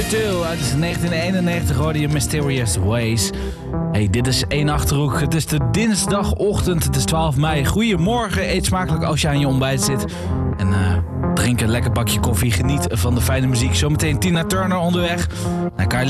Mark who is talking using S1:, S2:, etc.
S1: 2 uit 1991 hoorde je Mysterious Ways. Hey, dit is 1 Achterhoek. Het is de dinsdagochtend, het is 12 mei. Goedemorgen, eet smakelijk als je aan je ontbijt zit. En drink een lekker bakje koffie, geniet van de fijne muziek. Zometeen Tina Turner onderweg. Dan kan je